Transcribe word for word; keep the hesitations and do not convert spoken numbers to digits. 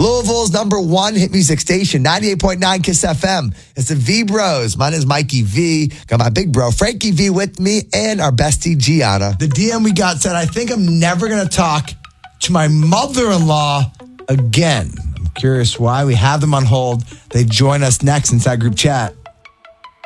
Louisville's number one hit music station, ninety-eight point nine Kiss F M. It's the V Bros. My name is Mikey V. Got my big bro, Frankie V, with me, and our bestie, Gianna. The D M we got said, I think I'm never going to talk to my mother-in-law again. I'm curious why. We have them on hold. They join us next inside group chat.